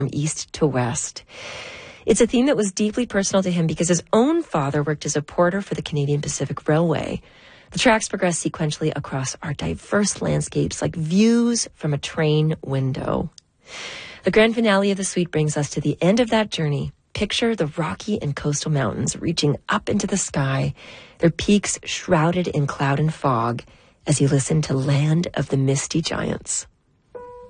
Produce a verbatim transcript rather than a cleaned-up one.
from east to west. It's a theme that was deeply personal to him because his own father worked as a porter for the Canadian Pacific Railway. The tracks progress sequentially across our diverse landscapes like views from a train window. The grand finale of the suite brings us to the end of that journey. Picture the Rocky and coastal mountains reaching up into the sky, their peaks shrouded in cloud and fog, as you listen to Land of the Misty Giants.